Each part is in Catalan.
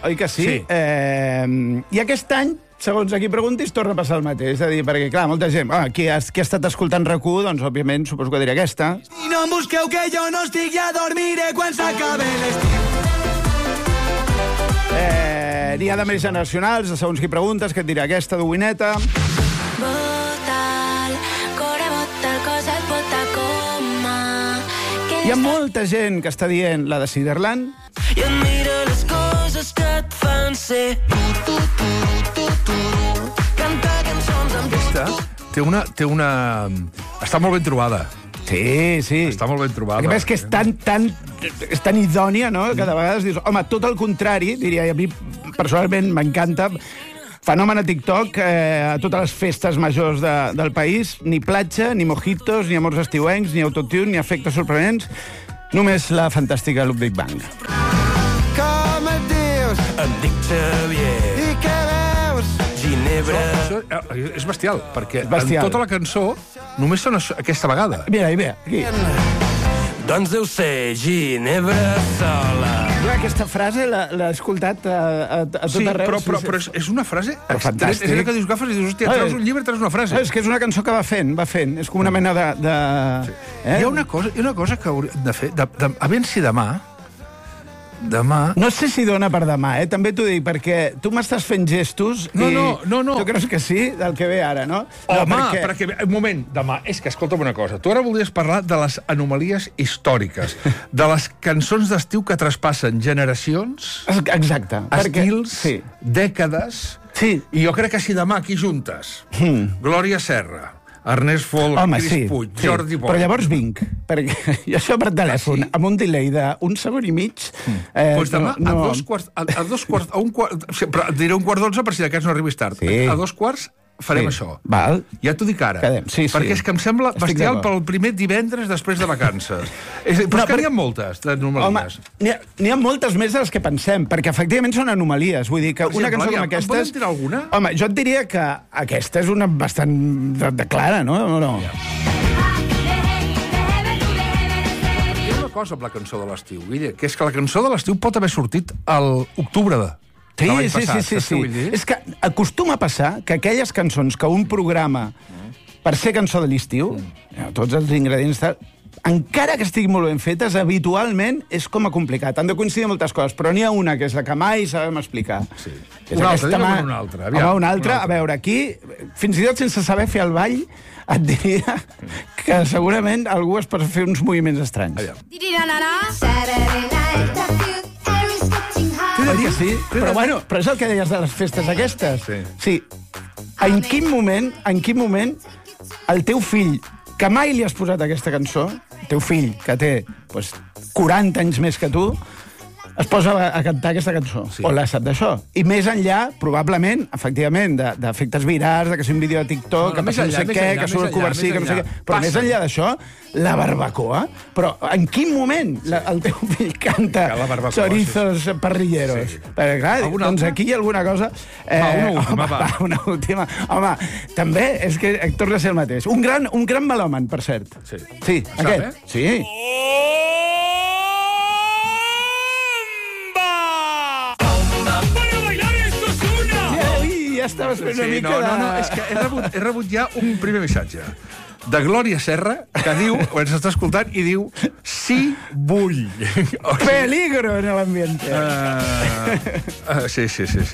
oi que sí? Sí. I aquest any, segons a qui preguntis, torna a passar el mateix. És a dir, perquè, clar, molta gent... qui ha estat escoltant RAC1, doncs, òbviament, suposo que diré aquesta. I no em busqueu que jo no estic, ja dormiré quan s'acabe l'estiu. N'hi ha de més generacionals, de segons qui preguntes, que et diré aquesta, d'Uineta. Hi ha molta gent que està dient la de Ciderland. I admira les coses que et fan ser cantar cançons amb Aquesta té una... Està molt ben trobada. Sí, sí. Està molt ben trobada. El que passa és que és tan idònia, no?, que de vegades dius... Home, tot el contrari, diria, i a mi personalment m'encanta... Fenomen a TikTok, a totes les festes majors del país, ni platja, ni mojitos, ni amors estiuencs, ni autotune, ni efectes sorprenents, només la fantàstica Loop Big Bang. Com et dius? Em dic Xavier. I què veus? Ginebra. Això és bestial, perquè bestial. en tota la cançó només sona aquesta vegada. Mira, aquí. Doncs deu ser Ginebra sola. Jo aquesta frase l'he escoltat a tot arreu. Però és una frase fantàstica. És allò que dius, agafes i dius, hòstia, treus un llibre i treus una frase. És que és una cançó que va fent. És com una mena de... Hi ha una cosa que hauríem de fer, a veure si demà... No sé si dona per demà, també t'ho dic, perquè tu m'estàs fent gestos i... No. Tu creus que sí, del que ve ara, no? Home, perquè... Un moment, demà, és que escolta'm una cosa. Tu ara voldries parlar de les anomalies històriques, de les cançons d'estiu que traspassen generacions... Exacte. Estils, dècades... Sí. I jo crec que si demà aquí juntes Glòria Serra, Ernest Folk, Cris Puig, Jordi Pol... Però llavors vinc, perquè jo això per telèfon, amb un delay d'un segon i mig... Doncs demà, a dos quarts... Però diré un quart d'onze per si d'aquests no arribis tard. A dos quarts farem això. Val. Ja t'ho dic ara. Perquè és que em sembla bestial pel primer divendres després de vacances. Però és que n'hi ha moltes d'anomalies. Home, n'hi ha moltes més de les que pensem, perquè efectivament són anomalies. Vull dir que una cançó com aquestes... En podem tirar alguna? Home, jo et diria que aquesta és una bastant de clara, no? Hi ha una cosa amb la cançó de l'estiu, Guille, que és que la cançó de l'estiu pot haver sortit a l'octubre de... Sí. És que acostuma a passar que aquelles cançons que un programa per ser cançó de l'estiu, tots els ingredients, encara que estiguin molt ben fetes, habitualment és com a complicat. Han de coincidir moltes coses, però n'hi ha una que és la que mai sabem explicar. Una altra. Una altra. A veure, aquí, fins i tot sense saber fer el ball, et diria que segurament algú es pot fer uns moviments estranys. Sí, però és el que deies de les festes aquestes. Sí. En quin moment el teu fill, que mai li has posat aquesta cançó, el teu fill, que té 40 anys més que tu, es posa a cantar aquesta cançó, o l'ha estat d'això. I més enllà, probablement, efectivament, d'efectes virals, que és un vídeo de TikTok, que passa no sé què, que surt el cobercí, que no sé què... Però més enllà d'això, la barbacoa. Però en quin moment el teu fill canta chorizos parrilleros? Perquè, clar, doncs aquí hi ha alguna cosa... Una última. Home, també és que torna a ser el mateix. Un gran melòman, per cert. Sí, aquest. Sí. Ja estaves fent una mica de... No, és que he rebut ja un primer missatge de Glòria Serra, que diu, ens està escoltant, i diu, sí, vull. Peligro en l'ambiente. Sí.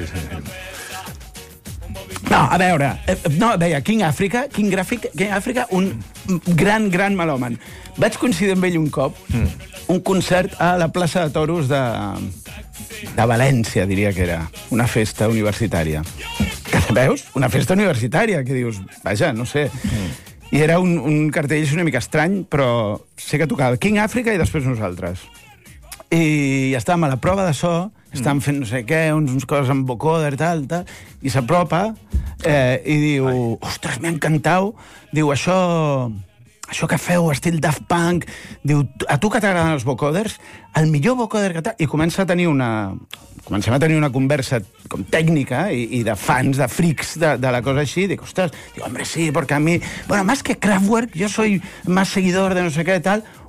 No, a veure, deia, King Africa, un gran melòman. Vaig coincidir amb ell un cop, un concert a la plaça de Toros de València, diria que era, una festa universitària. Que veus? Una festa universitària, que dius, vaja, no sé. I era un cartell una mica estrany, però sé que tocava King Africa i després nosaltres. I estàvem a la prova de so, estàvem fent no sé què, uns coses amb vocoder, tal, i s'apropa i diu, ostres, m'ha encantat, diu, això que feu, estil Daft Punk, diu, a tu que t'agraden els vocoders, el millor vocoder que t'ha... I comencem a tenir una conversa com tècnica i de fans, de frics de la cosa així. Dic, ostres, hombre, sí, porque a mí... Bueno, más que Kraftwerk, yo soy más seguidor de no sé qué, tal...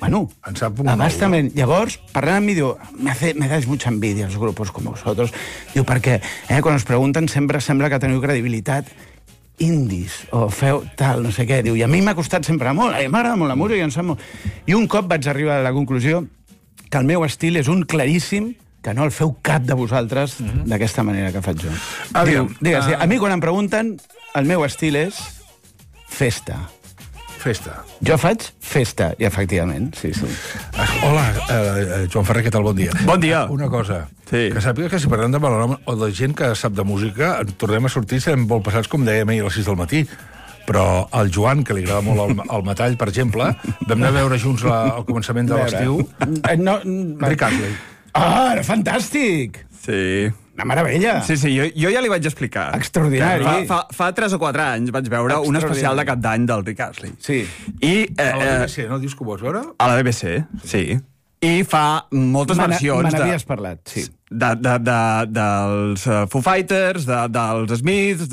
Bueno, En sap un abastament. Llavors, parlant amb mi, diu, me dais mucha envidia els grupos com vosotros. Diu, perquè quan us pregunten sempre sembla que teniu credibilitat indis, o feu tal, no sé què. Diu, i a mi m'ha costat sempre molt, m'agrada molt la música, i em sap molt. I un cop vaig arribar a la conclusió que el meu estil és un claríssim que no el feu cap de vosaltres d'aquesta manera que faig jo. Aviam, Digues, a mi quan em pregunten, el meu estil és festa. Festa. Jo faig festa, i efectivament, sí. Hola, Joan Ferrer, què tal? Bon dia. Bon dia. Una cosa, Sí. que sàpiga que si parlem de Valorama o de gent que sap de música, tornem a sortir, serem molt passats, com dèiem ahir a les 6 del matí. Però el Joan, que li agrada molt el metall, per exemple, vam anar a veure junts al començament de l'estiu Rick Astley. Ah, era fantàstic! Sí. Una meravella! Sí, jo ja li vaig explicar. Extraordinari. Fa 3 o 4 anys vaig veure un especial de cap d'any del Rick Astley. Sí. I, A la BBC, no? Dius que ho vols veure? a la BBC, sí. I fa moltes versions Me n'havies parlat, sí. dels Foo Fighters, dels Smiths,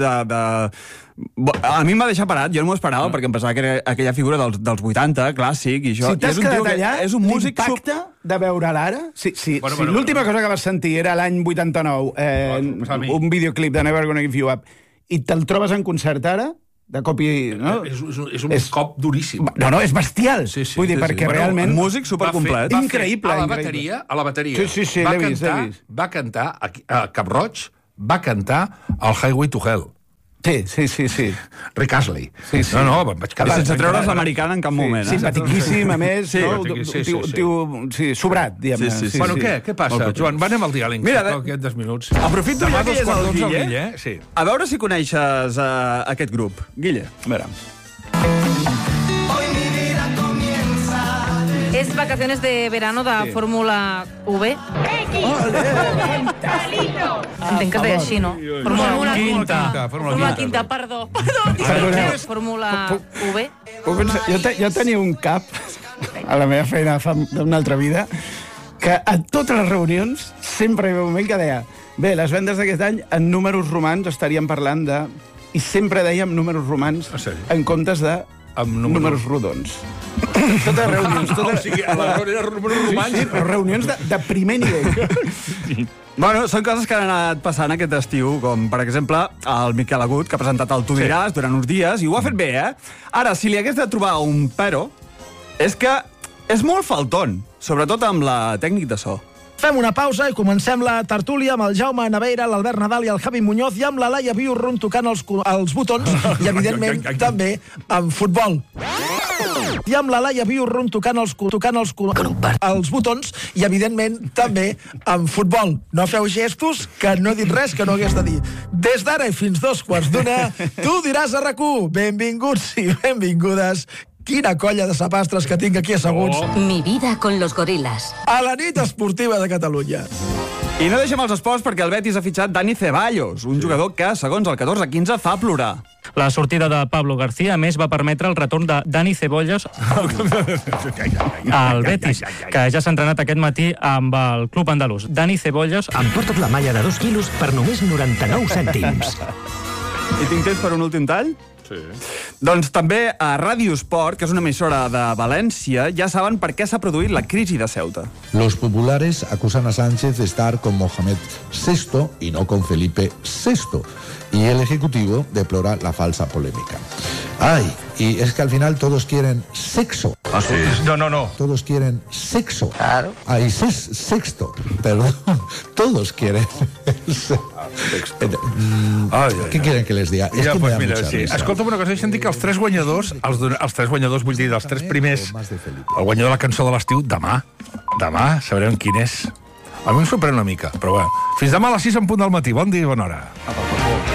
A mi m'ha deixat parat, jo no m'ho esperava, perquè em pensava que era aquella figura dels 80, clàssic, i això... Si t'has quedat allà, és un músic l'impacte de veure'l ara... Si l'última cosa que vas sentir era l'any 89, un videoclip de Never Gonna Give You Up, i te'l trobes en concert ara, de cop i... No? És un cop duríssim. No, és bestial. Sí, Vull dir, perquè realment... Un músic supercomplet. Increïble. A la bateria. Sí, l'he vist. Va cantar, a Cap Roig, va cantar el Highway to Hell. Sí. Rick Astley. Sí. No, vaig quedar... Sense treure's l'americana en cap moment. Simpatiquíssim, a més. Sí. Sobrat, diguem-ne. Sí. Bueno, què passa? Joan, anem al diàleg. Mira, Aquest 10 minuts. Aprofito ja que hi és el Guille. Sí. A veure si coneixes aquest grup. Guille. A veure. Es vacaciones de verano de Fórmula V. Entenc que es deia així, no? Fórmula Quinta, perdó. Perdoneu. Fórmula V. Jo tenia un cap a la meva feina d'una altra vida que a totes les reunions sempre hi havia un moment que deia bé, les vendes d'aquest any en números romans estaríem parlant de... I sempre dèiem números romans en comptes de números rodons. Totes reunions... O sigui, aleshores eren números romans. Sí, però reunions de primer nivell. Bueno, són coses que han anat passant aquest estiu, com, per exemple, el Miquel Agut, que ha presentat el Tu diràs durant uns dies, i ho ha fet bé, Ara, si li hagués de trobar un però, és que és molt faltón, sobretot amb la tècnica de so. Fem una pausa i comencem la tertúlia amb el Jaume Naveira, l'Albert Nadal i el Javi Muñoz i amb la Laia Biurrun tocant els botons i, evidentment, també amb futbol. I amb la Laia Biurrun tocant els botons i, evidentment, també amb futbol. No feu gestos, que no he dit res que no hagués de dir. Des d'ara i fins 2:15, Tu diràs a RAC1. Benvinguts i benvingudes. Quina colla de sapastres que tinc aquí asseguts. Mi vida con los gorilas. A la nit esportiva de Catalunya. I no deixem els esports perquè el Betis ha fitxat Dani Ceballos, un jugador que, segons el 14-15, fa plorar. La sortida de Pablo García, a més, va permetre el retorn de Dani Ceballos al Betis, que ja s'ha entrenat aquest matí amb el club andalús. Dani Ceballos... Em portes la malla de 2 quilos per només 99 cèntims. I tinc temps per un últim tall? Sí. Doncs també a Ràdio Esport, que és una emissora de València, ja saben per què s'ha produït la crisi de Ceuta. Los populares acusan a Sánchez de estar con Mohamed VI y no con Felipe VI. Y el Ejecutivo deplora la falsa polémica. Ay, y es que al final todos quieren sexo. Ah, sí? No. Todos quieren sexo. Claro. Ay, sexto. Perdón. Todos quieren ¿Qué quieren que les diga? Es que me da mucha risa. Escolta'm una cosa, deixa'm dir que els tres guanyadors, vull dir, dels tres primers, el guanyador de la cançó de l'estiu, demà sabrem quin és. A mi em sorprèn una mica, però bueno. Fins demà a les 6 en punt del matí. Bon dia i bona hora.